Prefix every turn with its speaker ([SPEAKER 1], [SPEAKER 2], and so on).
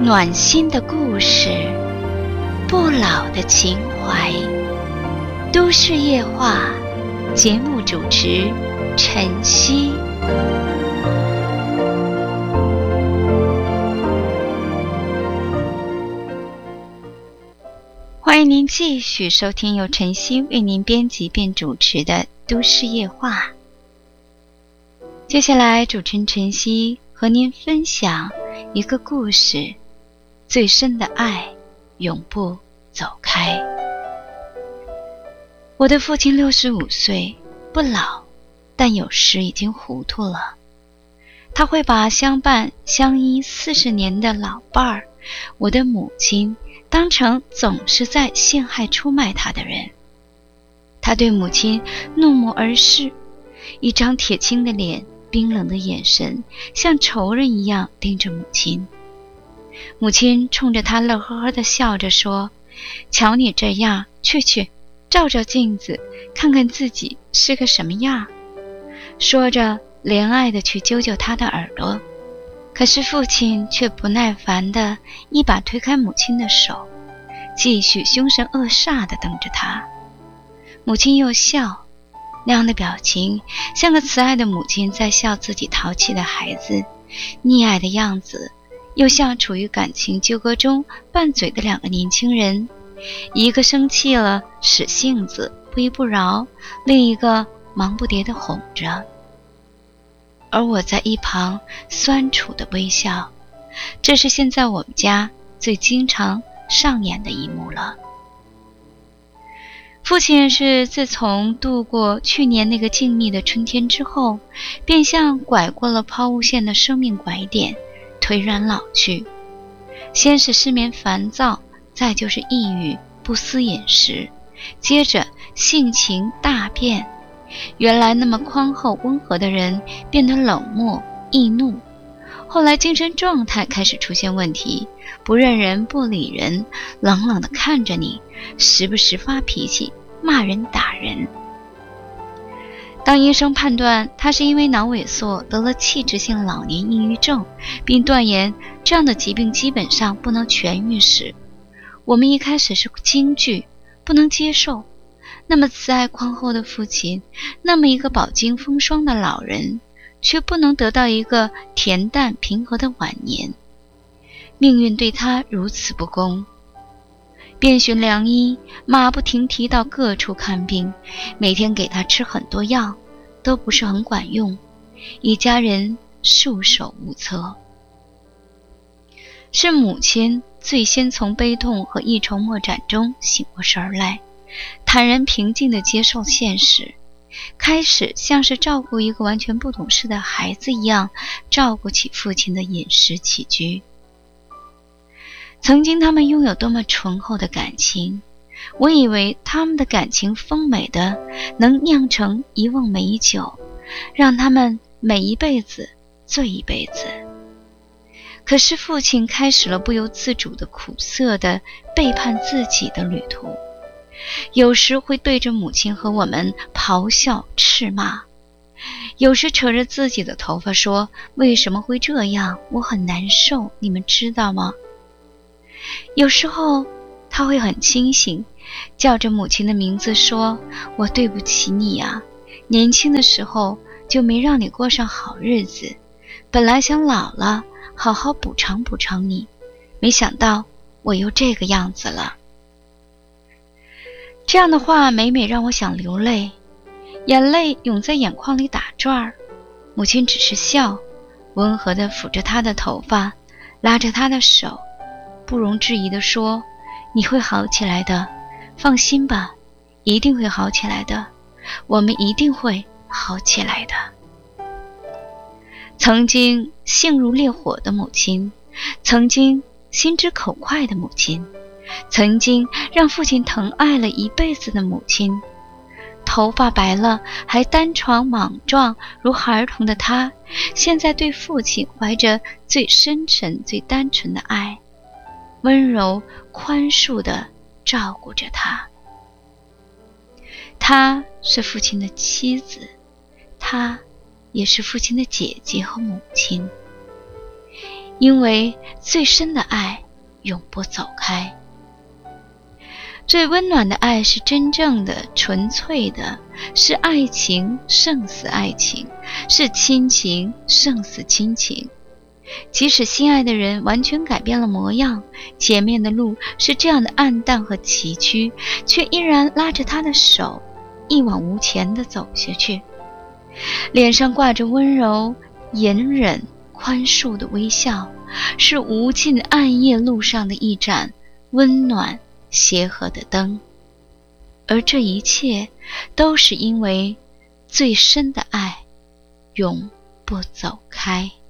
[SPEAKER 1] 暖心的故事，不老的情怀。都市夜话，节目主持晨曦。欢迎您继续收听由晨曦为您编辑并主持的都市夜话。接下来主持人晨曦和您分享一个故事，最深的爱永不走开。我的父亲65岁，不老，但有时已经糊涂了。他会把相伴相依40年的老伴儿，我的母亲，当成总是在陷害出卖他的人。他对母亲怒目而视，一张铁青的脸，冰冷的眼神，像仇人一样盯着母亲。母亲冲着他乐呵呵地笑着说：瞧你这样，去照照镜子，看看自己是个什么样。说着怜爱地去揪揪他的耳朵，可是父亲却不耐烦地一把推开母亲的手，继续凶神恶煞地瞪着他。母亲又笑，那样的表情像个慈爱的母亲在笑自己淘气的孩子，溺爱的样子又像处于感情纠葛中拌嘴的两个年轻人，一个生气了使性子不依不饶，另一个忙不迭地哄着。而我在一旁酸楚的微笑，这是现在我们家最经常上演的一幕了。父亲是自从度过去年那个静谧的春天之后，便像拐过了抛物线的生命拐点，颓然老去。先是失眠烦躁，再就是抑郁不思饮食，接着性情大变。原来那么宽厚温和的人变得冷漠易怒，后来精神状态开始出现问题，不认人不理人，冷冷地看着你，时不时发脾气，骂人打人。当医生判断他是因为脑萎缩得了器质性老年抑郁症，并断言这样的疾病基本上不能痊愈时，我们一开始是惊惧，不能接受。那么慈爱宽厚的父亲，那么一个饱经风霜的老人，却不能得到一个恬淡平和的晚年。命运对他如此不公。遍寻良医，马不停蹄到各处看病，每天给他吃很多药，都不是很管用，一家人束手无策。是母亲最先从悲痛和一筹莫展中醒过神来，坦然平静地接受现实，开始像是照顾一个完全不懂事的孩子一样照顾起父亲的饮食起居。曾经他们拥有多么醇厚的感情，我以为他们的感情丰美的能酿成一瓮美酒，让他们每一辈子醉一辈子。可是父亲开始了不由自主的苦涩的背叛自己的旅途，有时会对着母亲和我们咆哮斥骂，有时扯着自己的头发说：为什么会这样？我很难受，你们知道吗？有时候他会很清醒，叫着母亲的名字说：我对不起你啊，年轻的时候就没让你过上好日子，本来想老了好好补偿补偿你，没想到我又这个样子了。这样的话每每让我想流泪，眼泪涌在眼眶里打转儿。母亲只是笑，温和地抚着他的头发，拉着他的手，不容置疑地说：你会好起来的，放心吧，一定会好起来的，我们一定会好起来的。曾经性如烈火的母亲，曾经心直口快的母亲，曾经让父亲疼爱了一辈子的母亲，头发白了还单床莽撞如孩童的她，现在对父亲怀着最深沉最单纯的爱，温柔宽恕地照顾着他。她是父亲的妻子，她也是父亲的姐姐和母亲。 因为最深的爱永不走开。最温暖的爱是真正的、纯粹的，是爱情胜似爱情，是亲情胜似亲情。即使心爱的人完全改变了模样，前面的路是这样的暗淡和崎岖，却依然拉着他的手，一往无前地走下去，脸上挂着温柔、隐忍、宽恕的微笑，是无尽暗夜路上的一盏温暖协和的灯。而这一切都是因为最深的爱永不走开。